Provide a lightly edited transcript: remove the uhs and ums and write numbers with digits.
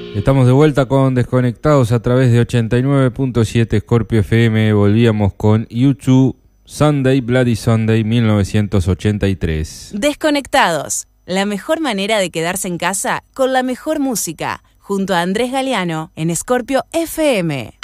Estamos de vuelta con Desconectados a través de 89.7 Scorpio FM. Volvíamos con U2, Sunday, Bloody Sunday, 1983. Desconectados, la mejor manera de quedarse en casa con la mejor música, junto a Andrés Galeano en Scorpio FM.